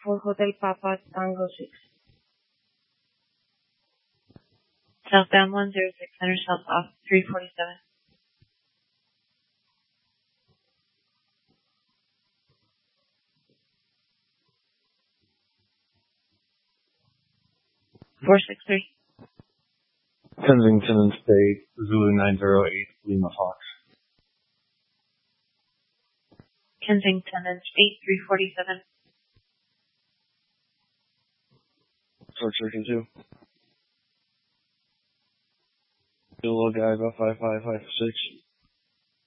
for Hotel Papa Tango 6. Southbound 106, center south off 347. 463. Kensington and State, Zulu 908, Lima Fox. Kensington and State 347. Search Circle 2. Little guy about 5556.